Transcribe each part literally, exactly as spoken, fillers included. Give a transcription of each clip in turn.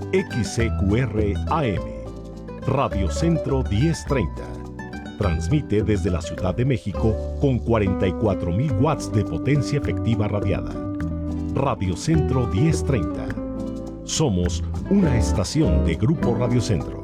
X C Q R A M, Radio Centro diez treinta. Transmite desde la Ciudad de México con cuarenta y cuatro mil watts de potencia efectiva radiada. Radio Centro diez treinta. Somos una estación de Grupo Radio Centro.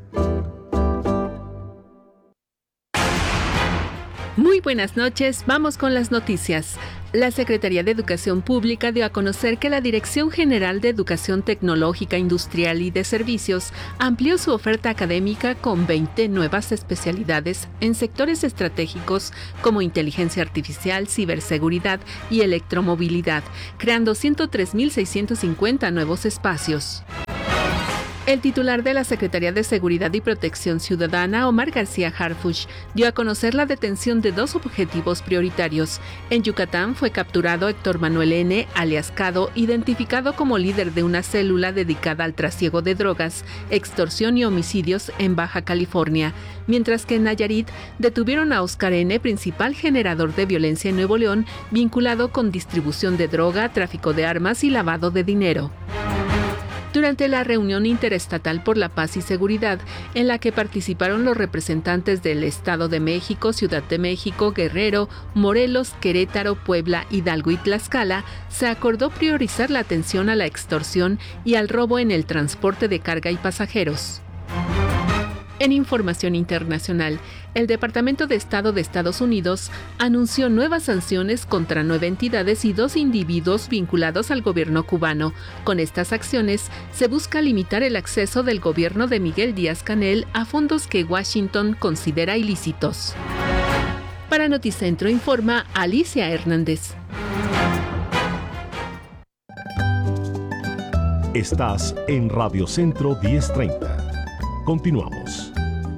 Muy buenas noches, vamos con las noticias. La Secretaría de Educación Pública dio a conocer que la Dirección General de Educación Tecnológica, Industrial y de Servicios amplió su oferta académica con veinte nuevas especialidades en sectores estratégicos como inteligencia artificial, ciberseguridad y electromovilidad, creando ciento tres mil seiscientos cincuenta nuevos espacios. El titular de la Secretaría de Seguridad y Protección Ciudadana, Omar García Harfuch, dio a conocer la detención de dos objetivos prioritarios. En Yucatán fue capturado Héctor Manuel N., alias Cado, identificado como líder de una célula dedicada al trasiego de drogas, extorsión y homicidios en Baja California, mientras que en Nayarit detuvieron a Oscar N., principal generador de violencia en Nuevo León, vinculado con distribución de droga, tráfico de armas y lavado de dinero. Durante la reunión interestatal por la paz y seguridad, en la que participaron los representantes del Estado de México, Ciudad de México, Guerrero, Morelos, Querétaro, Puebla, Hidalgo y Tlaxcala, se acordó priorizar la atención a la extorsión y al robo en el transporte de carga y pasajeros. En información internacional, el Departamento de Estado de Estados Unidos anunció nuevas sanciones contra nueve entidades y dos individuos vinculados al gobierno cubano. Con estas acciones, se busca limitar el acceso del gobierno de Miguel Díaz-Canel a fondos que Washington considera ilícitos. Para Noticentro informa Alicia Hernández. Estás en Radio Centro diez treinta. Continuamos.